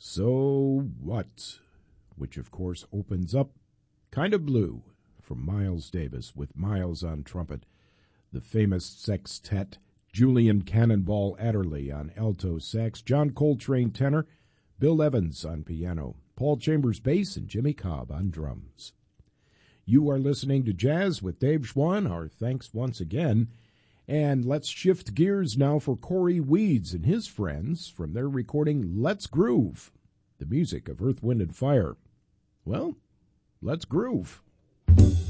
So What, which of course opens up Kind of Blue from Miles Davis, with Miles on trumpet, the famous sextet Julian Cannonball Adderley on alto sax, John Coltrane tenor, Bill Evans on piano, Paul Chambers bass, and Jimmy Cobb on drums. You are listening to Jazz with Dave Schwann. Our thanks once again. And let's shift gears now for Corey Weeds and his friends from their recording Let's Groove, the music of Earth, Wind, and Fire. Well, let's groove.